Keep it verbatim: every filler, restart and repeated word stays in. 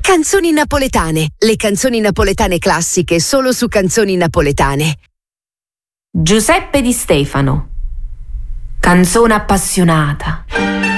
Canzoni napoletane, le canzoni napoletane classiche solo su Canzoni Napoletane. Giuseppe Di Stefano. Canzone appassionata.